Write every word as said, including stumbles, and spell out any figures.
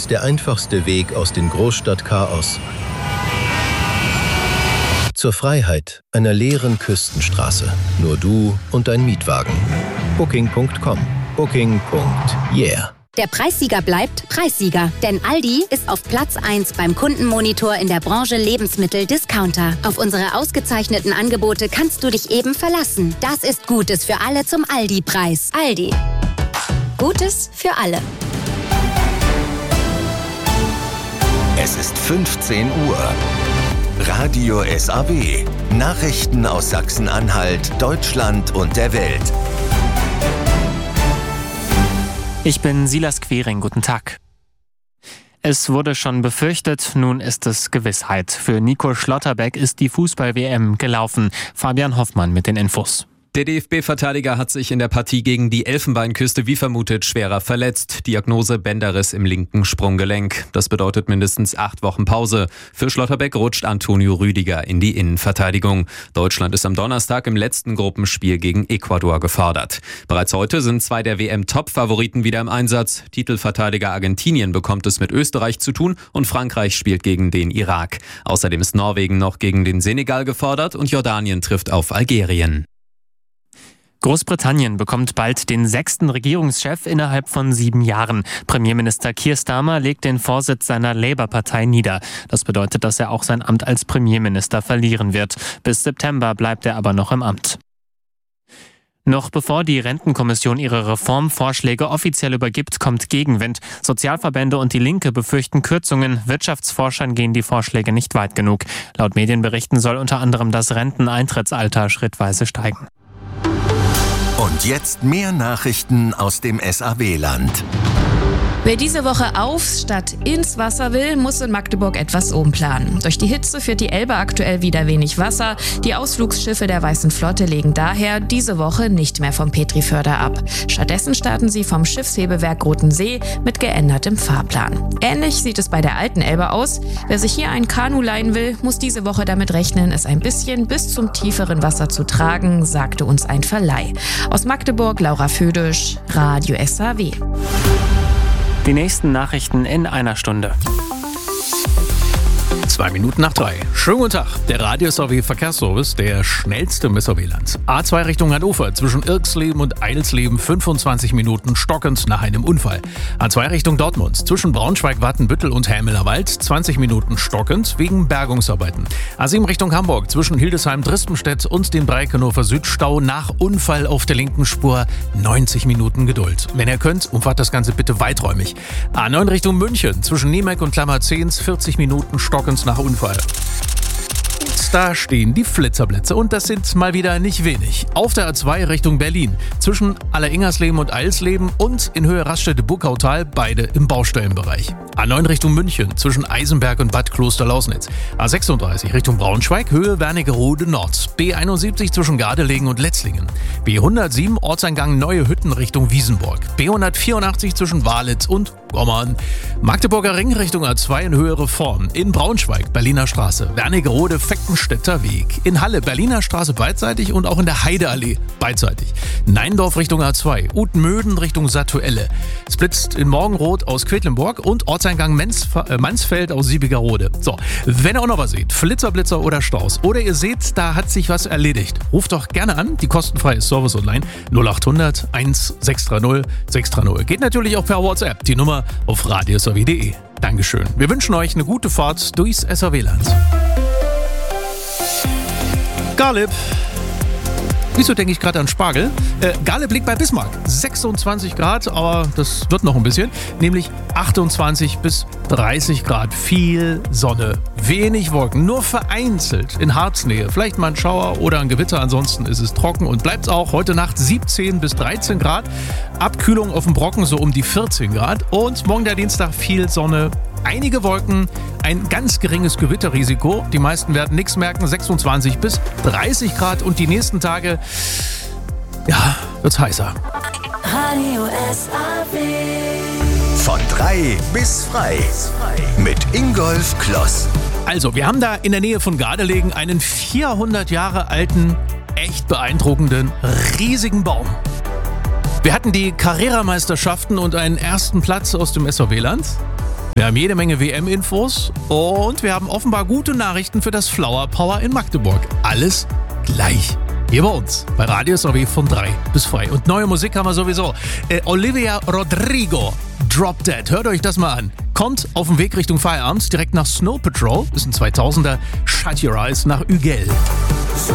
ist der einfachste Weg aus dem Großstadtchaos zur Freiheit einer leeren Küstenstraße. Nur du und dein Mietwagen. Booking Punkt com. Booking. Yeah. Der Preissieger bleibt Preissieger, denn Aldi ist auf Platz eins beim Kundenmonitor in der Branche Lebensmittel-Discounter. Auf unsere ausgezeichneten Angebote kannst du dich eben verlassen. Das ist Gutes für alle zum Aldi-Preis. Aldi. Gutes für alle. Es ist fünfzehn Uhr. Radio S A W. Nachrichten aus Sachsen-Anhalt, Deutschland und der Welt. Ich bin Silas Quering, guten Tag. Es wurde schon befürchtet, nun ist es Gewissheit. Für Nico Schlotterbeck ist die Fußball-W M gelaufen. Fabian Hoffmann mit den Infos. Der D F B-Verteidiger hat sich in der Partie gegen die Elfenbeinküste wie vermutet schwerer verletzt. Diagnose Bänderriss im linken Sprunggelenk. Das bedeutet mindestens acht Wochen Pause. Für Schlotterbeck rutscht Antonio Rüdiger in die Innenverteidigung. Deutschland ist am Donnerstag im letzten Gruppenspiel gegen Ecuador gefordert. Bereits heute sind zwei der W M-Top-Favoriten wieder im Einsatz. Titelverteidiger Argentinien bekommt es mit Österreich zu tun und Frankreich spielt gegen den Irak. Außerdem ist Norwegen noch gegen den Senegal gefordert und Jordanien trifft auf Algerien. Großbritannien bekommt bald den sechsten Regierungschef innerhalb von sieben Jahren. Premierminister Keir Starmer legt den Vorsitz seiner Labour-Partei nieder. Das bedeutet, dass er auch sein Amt als Premierminister verlieren wird. Bis September bleibt er aber noch im Amt. Noch bevor die Rentenkommission ihre Reformvorschläge offiziell übergibt, kommt Gegenwind. Sozialverbände und die Linke befürchten Kürzungen. Wirtschaftsforschern gehen die Vorschläge nicht weit genug. Laut Medienberichten soll unter anderem das Renteneintrittsalter schrittweise steigen. Und jetzt mehr Nachrichten aus dem S A W-Land. Wer diese Woche aufs statt ins Wasser will, muss in Magdeburg etwas umplanen. Durch die Hitze führt die Elbe aktuell wieder wenig Wasser. Die Ausflugsschiffe der Weißen Flotte legen daher diese Woche nicht mehr vom Petriförder ab. Stattdessen starten sie vom Schiffshebewerk Rotensee mit geändertem Fahrplan. Ähnlich sieht es bei der alten Elbe aus. Wer sich hier ein Kanu leihen will, muss diese Woche damit rechnen, es ein bisschen bis zum tieferen Wasser zu tragen, sagte uns ein Verleih. Aus Magdeburg, Laura Födisch, Radio S A W. Die nächsten Nachrichten in einer Stunde. Zwei Minuten nach drei. Schönen guten Tag. Der Radio S A W Verkehrsservice, der schnellste im S A W-Land. A zwei Richtung Hannover, zwischen Irksleben und Eilsleben fünfundzwanzig Minuten stockend nach einem Unfall. A zwei Richtung Dortmund, zwischen Braunschweig-Wattenbüttel und Helmelerwald zwanzig Minuten stockend wegen Bergungsarbeiten. A sieben Richtung Hamburg, zwischen Hildesheim-Drispenstedt und dem Breikenower Südstau nach Unfall auf der linken Spur neunzig Minuten Geduld. Wenn ihr könnt, umfahrt das Ganze bitte weiträumig. A neun Richtung München, zwischen Niemek und Klammerzehns vierzig Minuten stockend nach Unfall. Und da stehen die Flitzerblitze und das sind mal wieder nicht wenig. Auf der A zwei Richtung Berlin, zwischen Alleringersleben und Eilsleben und in Höhe Raststätte-Buckautal, beide im Baustellenbereich. A neun Richtung München, zwischen Eisenberg und Bad Klosterlausnitz. A sechsunddreißig Richtung Braunschweig, Höhe Wernigerode Nord. B einundsiebzig zwischen Gardelegen und Letzlingen. B hundertsieben Ortseingang Neue Hütten Richtung Wiesenburg. B hundertvierundachtzig zwischen Walitz und Gommern. Magdeburger Ring Richtung A zwei in Höhe Reform. In Braunschweig Berliner Straße. Wernigerode Feckenstädter Weg. In Halle Berliner Straße beidseitig und auch in der Heideallee beidseitig. Neindorf Richtung A zwei. Utmöden Richtung Satuelle. Splitzt in Morgenroth aus Quedlinburg und Ortseingang Mansf- äh, Mansfeld aus Siebigerode. So, wenn ihr auch noch was seht, Flitzerblitzer oder Staus, oder ihr seht, da hat sich was erledigt, ruft doch gerne an, die kostenfreie Service online null achthundert eins sechs drei null sechs drei null. Geht natürlich auch per WhatsApp, die Nummer auf radio s a w punkt d e. Dankeschön. Wir wünschen euch eine gute Fahrt durchs S A W-Land. Garlib. Wieso denke ich gerade an Spargel? Äh, Garlib liegt bei Bismarck. sechsundzwanzig Grad, aber das wird noch ein bisschen. Nämlich achtundzwanzig bis dreißig Grad. Viel Sonne, wenig Wolken, nur vereinzelt in Harznähe. Vielleicht mal ein Schauer oder ein Gewitter, ansonsten ist es trocken und bleibt auch. Heute Nacht siebzehn bis dreizehn Grad. Abkühlung auf dem Brocken so um die vierzehn Grad. Und morgen der Dienstag viel Sonne. Einige Wolken, ein ganz geringes Gewitterrisiko. Die meisten werden nichts merken. sechsundzwanzig bis dreißig Grad und die nächsten Tage, ja, wird's heißer. Radio S A W. Von drei bis frei. Mit Ingolf Kloss. Also, wir haben da in der Nähe von Gardelegen einen vierhundert Jahre alten, echt beeindruckenden, riesigen Baum. Wir hatten die Carrera-Meisterschaften und einen ersten Platz aus dem S A W-Land. Wir haben jede Menge W M-Infos und wir haben offenbar gute Nachrichten für das Flower Power in Magdeburg. Alles gleich. Hier bei uns, bei Radio S A W von drei bis frei. Und neue Musik haben wir sowieso. Äh, Olivia Rodrigo, Drop Dead. Hört euch das mal an. Kommt auf dem Weg Richtung Feierabend, direkt nach Snow Patrol. Ist ein zweitausender. Shut Your Eyes nach Ügel. So